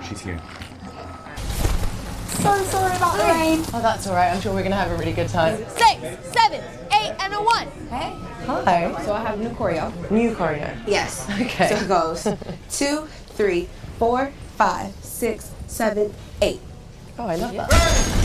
She's here. So sorry about the rain. Oh, that's all right. I'm sure we're going to have a really good time. 6, 7, 8, and a 1. Hey. Hi. So I have new choreo. New choreo. Yes. Okay. So it goes 2, 3, 4, 5, 6, 7, 8. Oh, I love that.